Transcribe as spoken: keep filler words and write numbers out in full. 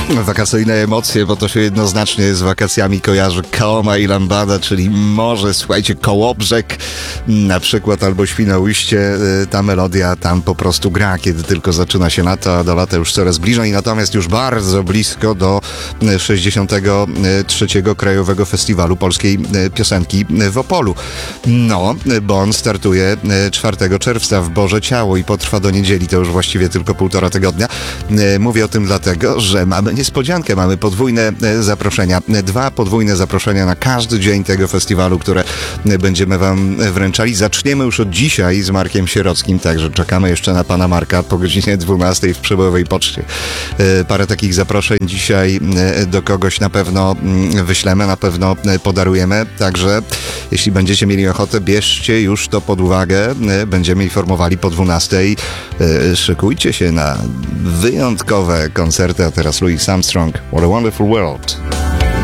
Wakacyjne emocje, bo to się jednoznacznie z wakacjami kojarzy Kołoma i Lambada, czyli morze, słuchajcie, Kołobrzeg na przykład, albo Świnoujście. Ta melodia tam po prostu gra, kiedy tylko zaczyna się lato, a do lata już coraz bliżej, natomiast już bardzo blisko do sześćdziesiątego trzeciego Krajowego Festiwalu Polskiej Piosenki w Opolu. No, bo on startuje czwartego czerwca w Boże Ciało i potrwa do niedzieli, to już właściwie tylko półtora tygodnia. Mówię o tym dlatego, że mamy niespodziankę, mamy podwójne zaproszenia, dwa podwójne zaproszenia na każdy dzień tego festiwalu, które będziemy wam wręczali. Zaczniemy już od dzisiaj z Markiem Sierockim, także czekamy jeszcze na pana Marka po godzinie dwunastej w Przebojowej Poczcie. Parę takich zaproszeń dzisiaj do kogoś na pewno wyślemy, na pewno podarujemy, także jeśli będziecie mieli ochotę, bierzcie już to pod uwagę, będziemy informowali po dwunastej. Szykujcie się na wyjątkowe koncerty, a teraz Louis Armstrong, What a Wonderful World.